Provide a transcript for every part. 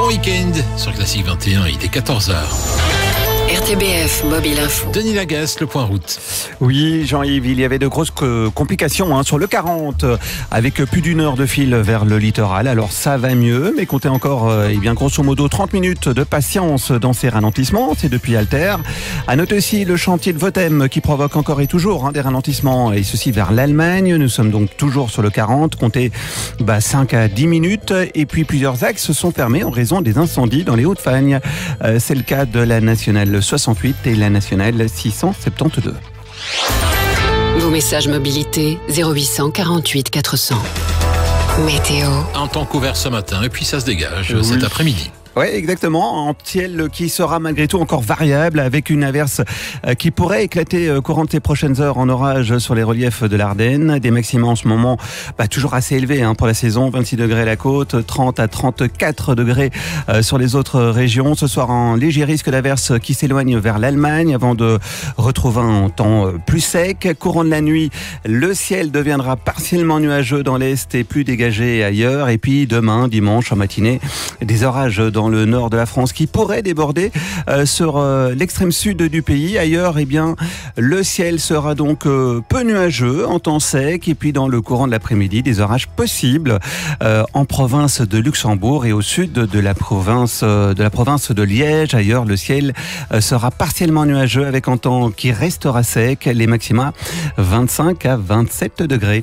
bon week-end sur Classique 21, il est 14h. RTBF Mobile Info. Denis Lagasse, le point route. Oui, Jean-Yves, il y avait de grosses complications sur le 40, avec plus d'une heure de fil vers le littoral. Alors ça va mieux, mais comptez encore, grosso modo, 30 minutes de patience dans ces ralentissements. C'est depuis Alter. À noter aussi le chantier de Votem qui provoque encore et toujours des ralentissements, et ceci vers l'Allemagne. Nous sommes donc toujours sur le 40. Comptez 5 à 10 minutes. Et puis plusieurs axes sont fermés en raison des incendies dans les Hauts-de-Fagne. C'est le cas de la nationale 68 et la nationale 672. Vos messages mobilité 0800 48 400. Météo. Un temps couvert ce matin et puis ça se dégage cet après-midi. Oui, exactement. Un ciel qui sera malgré tout encore variable, avec une averse qui pourrait éclater courant de ces prochaines heures en orage sur les reliefs de l'Ardenne. Des maxima en ce moment toujours assez élevés pour la saison. 26 degrés à la côte, 30 à 34 degrés sur les autres régions. Ce soir, un léger risque d'averse qui s'éloigne vers l'Allemagne avant de retrouver un temps plus sec. Courant de la nuit, le ciel deviendra partiellement nuageux dans l'est et plus dégagé ailleurs. Et puis demain, dimanche, en matinée, des orages dans le nord de la France qui pourrait déborder sur l'extrême sud du pays. Ailleurs, le ciel sera donc peu nuageux en temps sec, et puis dans le courant de l'après-midi, des orages possibles en province de Luxembourg et au sud de la province de Liège. Ailleurs, le ciel sera partiellement nuageux avec un temps qui restera sec. Les maxima 25 à 27 degrés.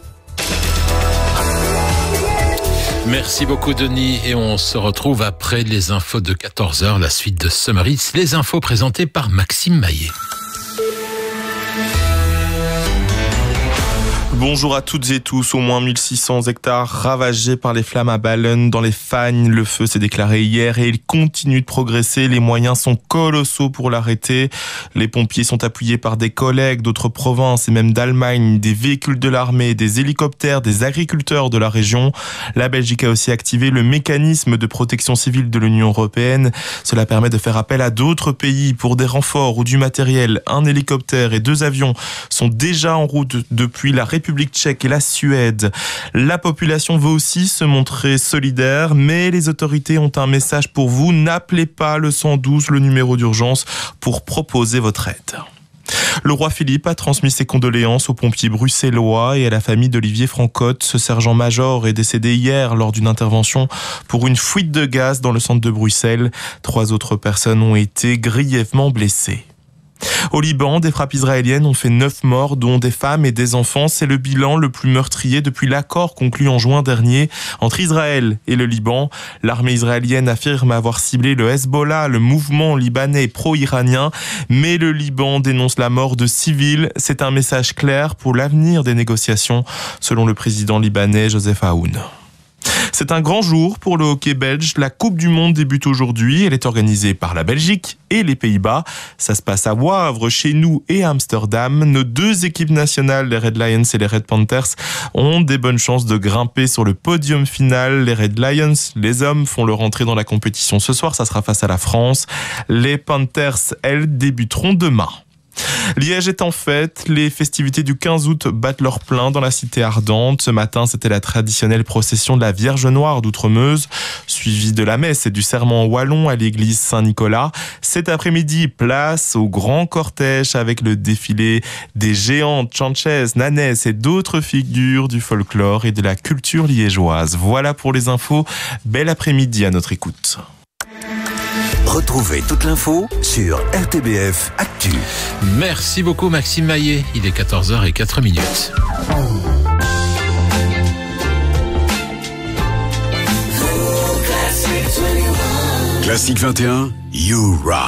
Merci beaucoup Denis, et on se retrouve après les infos de 14h, la suite de Summer Hits, les infos présentées par Maxime Maillet. Bonjour à toutes et tous. Au moins 1600 hectares ravagés par les flammes à Ballen dans les Fagnes. Le feu s'est déclaré hier et il continue de progresser. Les moyens sont colossaux pour l'arrêter. Les pompiers sont appuyés par des collègues d'autres provinces et même d'Allemagne, des véhicules de l'armée, des hélicoptères, des agriculteurs de la région. La Belgique a aussi activé le mécanisme de protection civile de l'Union européenne. Cela permet de faire appel à d'autres pays pour des renforts ou du matériel. Un hélicoptère et 2 avions sont déjà en route depuis la République tchèque et la Suède. La population veut aussi se montrer solidaire, mais les autorités ont un message pour vous. N'appelez pas le 112, le numéro d'urgence, pour proposer votre aide. Le roi Philippe a transmis ses condoléances aux pompiers bruxellois et à la famille d'Olivier Francotte. Ce sergent-major est décédé hier lors d'une intervention pour une fuite de gaz dans le centre de Bruxelles. 3 autres personnes ont été grièvement blessées. Au Liban, des frappes israéliennes ont fait 9 morts, dont des femmes et des enfants. C'est le bilan le plus meurtrier depuis l'accord conclu en juin dernier entre Israël et le Liban. L'armée israélienne affirme avoir ciblé le Hezbollah, le mouvement libanais pro-iranien, mais le Liban dénonce la mort de civils. C'est un message clair pour l'avenir des négociations, selon le président libanais Joseph Aoun. C'est un grand jour pour le hockey belge. La Coupe du Monde débute aujourd'hui. Elle est organisée par la Belgique et les Pays-Bas. Ça se passe à Wavre, chez nous, et à Amsterdam. Nos 2 équipes nationales, les Red Lions et les Red Panthers, ont des bonnes chances de grimper sur le podium final. Les Red Lions, les hommes, font leur entrée dans la compétition ce soir. Ça sera face à la France. Les Panthers, elles, débuteront demain. Liège est en fête, les festivités du 15 août battent leur plein dans la cité ardente. Ce matin, c'était la traditionnelle procession de la Vierge Noire d'Outremeuse, suivie de la messe et du serment wallon à l'église Saint-Nicolas. Cet après-midi, place au grand cortège avec le défilé des géantes, Chanches, Nanès et d'autres figures du folklore et de la culture liégeoise. Voilà pour les infos. Bel après-midi à notre écoute. Retrouvez toute l'info sur RTBF Actu. Merci beaucoup Maxime Maillet, il est 14h04. Classique 21, You Rock.